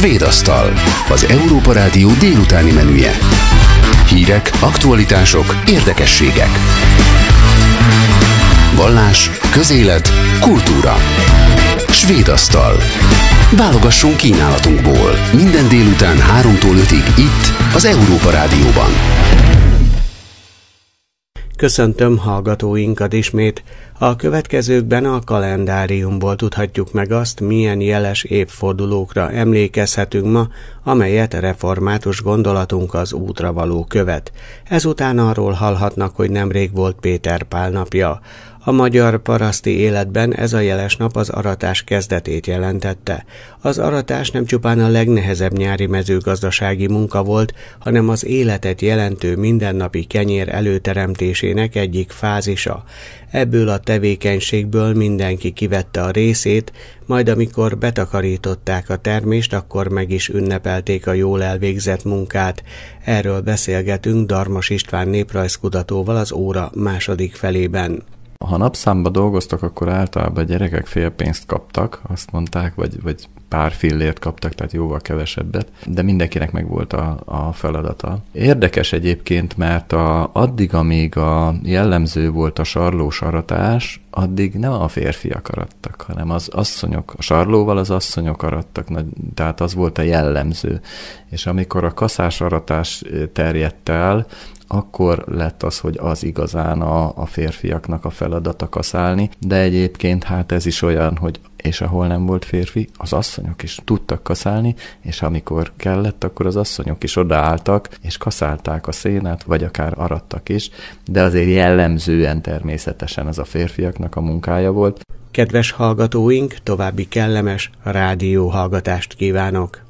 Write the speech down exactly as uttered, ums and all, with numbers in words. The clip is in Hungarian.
Svédasztal, az Európa Rádió délutáni menüje. Hírek, aktualitások, érdekességek. Vallás, közélet, kultúra. Svédasztal. Válogassunk kínálatunkból. Minden délután háromtól ötig itt, az Európa Rádióban. Köszöntöm hallgatóinkat ismét. A következőkben a kalendáriumból tudhatjuk meg azt, milyen jeles évfordulókra emlékezhetünk ma, amelyet református gondolatunk az útra való követ. Ezután arról hallhatnak, hogy nemrég volt Péter Pál napja. A magyar paraszti életben ez a jeles nap az aratás kezdetét jelentette. Az aratás nem csupán a legnehezebb nyári mezőgazdasági munka volt, hanem az életet jelentő mindennapi kenyér előteremtésének egyik fázisa. Ebből a tevékenységből mindenki kivette a részét, majd amikor betakarították a termést, akkor meg is ünnepelték a jól elvégzett munkát. Erről beszélgetünk Darmas István néprajzkutatóval az óra második felében. Ha napszámba dolgoztak, akkor általában a gyerekek fél pénzt kaptak, azt mondták, vagy, vagy pár fillért kaptak, tehát jóval kevesebbet, de mindenkinek meg volt a, a feladata. Érdekes egyébként, mert a, addig, amíg a jellemző volt a sarlós aratás, addig nem a férfiak arattak, hanem az asszonyok, a sarlóval az asszonyok arattak, tehát az volt a jellemző. És amikor a kaszás aratás terjedt el, akkor lett az, hogy az igazán a, a férfiaknak a feladata kaszálni, de egyébként hát ez is olyan, hogy és ahol nem volt férfi, az asszonyok is tudtak kaszálni, és amikor kellett, akkor az asszonyok is odaálltak, és kaszálták a szénát, vagy akár arattak is, de azért jellemzően természetesen ez a férfiaknak a munkája volt. Kedves hallgatóink, további kellemes rádióhallgatást kívánok!